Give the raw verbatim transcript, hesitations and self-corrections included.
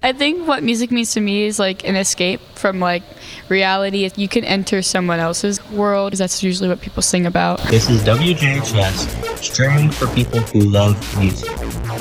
I think what music means to me is like an escape from like reality. You can enter someone else's world, because that's usually what people sing about. This is W J H S, streaming for people who love music.